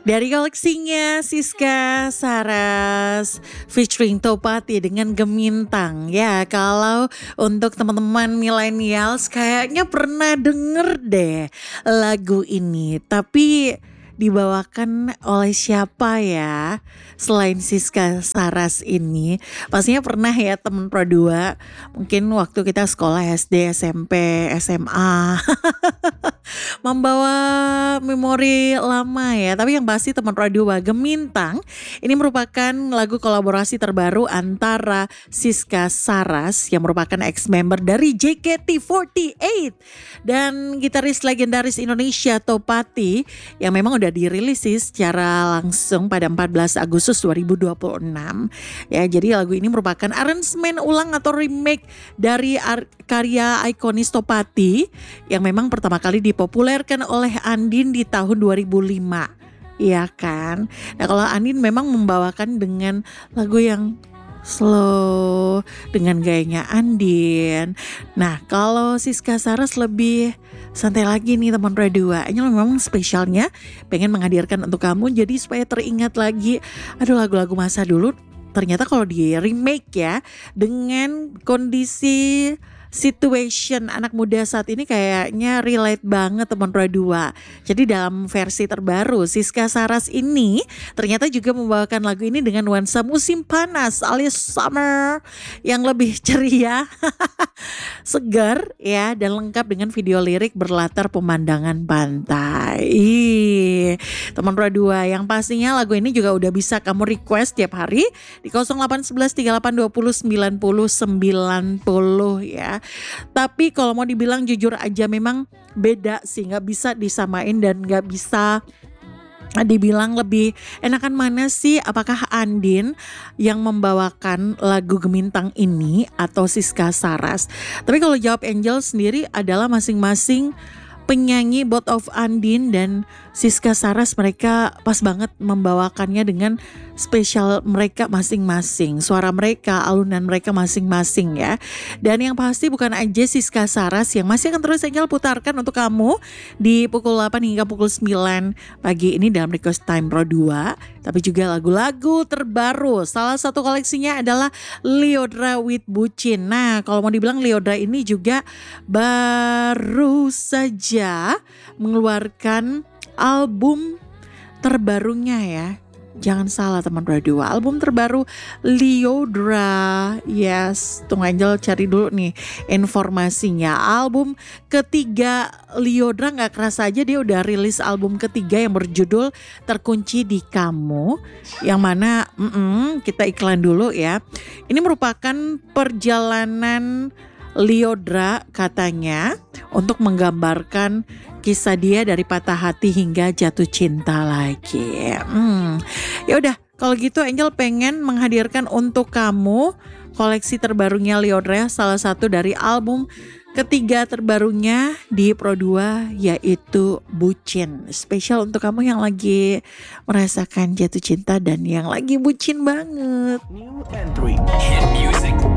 Dari koleksinya Siska Saras featuring Topati dengan Gemintang. Ya, kalau untuk teman-teman millennials kayaknya pernah denger deh lagu ini. Tapi dibawakan oleh siapa ya? Selain Siska Saras ini, pastinya pernah ya teman Pro 2. Mungkin waktu kita sekolah SD, SMP, SMA. Membawa memori lama ya. Tapi yang pasti teman Radio Gemintang ini merupakan lagu kolaborasi terbaru antara Siska Saras yang merupakan ex-member dari JKT48 dan gitaris legendaris Indonesia Topati yang memang udah dirilis sih secara langsung pada 14 Agustus 2026. Ya, jadi lagu ini merupakan aransemen ulang atau remake dari karya ikonis Topati yang memang pertama kali dipopulerkan oleh Andin di tahun 2005. Iya kan? Nah, kalau Andin memang membawakan dengan lagu yang slow dengan gayanya Andin. Nah, kalau Siska Saras lebih santai lagi nih teman Radio. Ini memang spesialnya pengen menghadirkan untuk kamu jadi supaya teringat lagi lagu-lagu masa dulu. Ternyata kalau di remake ya dengan kondisi situation anak muda saat ini kayaknya relate banget teman Pro 2. Jadi dalam versi terbaru Siska Saras ini ternyata juga membawakan lagu ini dengan nuansa musim panas alias summer yang lebih ceria, segar ya, dan lengkap dengan video lirik berlatar pemandangan pantai. Teman Pro 2 yang pastinya lagu ini juga udah bisa kamu request tiap hari di 0811 38 20 90 90 ya. Tapi kalau mau dibilang jujur aja memang beda sih, gak bisa disamain dan gak bisa dibilang lebih enakan mana sih, apakah Andin yang membawakan lagu Gemintang ini atau Siska Saras. Tapi kalau jawab Angel sendiri adalah masing-masing penyanyi both of Andin dan Siska Saras, mereka pas banget membawakannya dengan spesial mereka masing-masing. Suara mereka, alunan mereka masing-masing ya. Dan yang pasti bukan aja Siska Saras yang masih akan terus Angel putarkan untuk kamu di pukul 8 hingga pukul 9 pagi ini dalam Request Time Pro 2. Tapi juga lagu-lagu terbaru. Salah satu koleksinya adalah Lyodra with Bucin. Nah, kalau mau dibilang Lyodra ini juga baru saja mengeluarkan album terbarunya ya. Jangan salah teman Radio, album terbaru Lyodra. Yes, tunggu Angel cari dulu nih informasinya. Album ketiga Lyodra, gak kerasa aja dia udah rilis album ketiga yang berjudul Terkunci di Kamu. Yang mana kita iklan dulu ya. Ini merupakan perjalanan Lyodra katanya untuk menggambarkan kisah dia dari patah hati hingga jatuh cinta lagi. Ya udah, kalau gitu Angel pengen menghadirkan untuk kamu koleksi terbarunya Lyodra, salah satu dari album ketiga terbarunya di Pro 2 yaitu Bucin. Spesial untuk kamu yang lagi merasakan jatuh cinta dan yang lagi bucin banget. New entry, hit music.